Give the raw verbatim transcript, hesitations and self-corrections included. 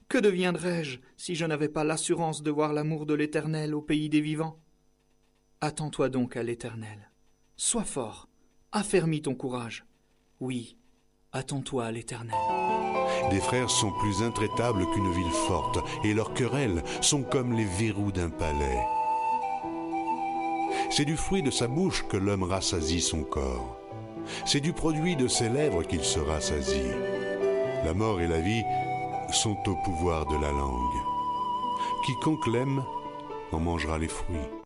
Que deviendrais-je si je n'avais pas l'assurance de voir l'amour de l'Éternel au pays des vivants? Attends-toi donc à l'Éternel. Sois fort, affermis ton courage. Oui, attends-toi à l'Éternel. Des frères sont plus intraitables qu'une ville forte, et leurs querelles sont comme les verrous d'un palais. C'est du fruit de sa bouche que l'homme rassasie son corps. C'est du produit de ses lèvres qu'il se rassasie. La mort et la vie sont au pouvoir de la langue. Quiconque l'aime en mangera les fruits.